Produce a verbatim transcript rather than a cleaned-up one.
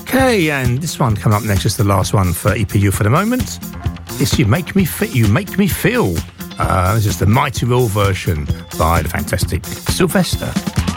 Okay, and this one coming up next, just the last one for E P U for the moment. It's You Make Me Fit, You Make Me Feel. Uh, this is the Mighty Raw version by the fantastic Sylvester.